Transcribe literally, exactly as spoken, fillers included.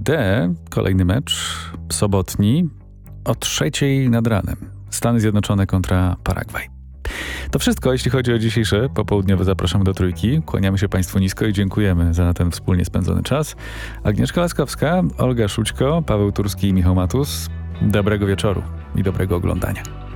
D, kolejny mecz sobotni o trzeciej nad ranem. Stany Zjednoczone kontra Paragwaj. To wszystko, jeśli chodzi o dzisiejsze popołudniowe Zapraszamy do Trójki. Kłaniamy się Państwu nisko i dziękujemy za ten wspólnie spędzony czas. Agnieszka Laskowska, Olga Szućko, Paweł Turski i Michał Matus. Dobrego wieczoru i dobrego oglądania.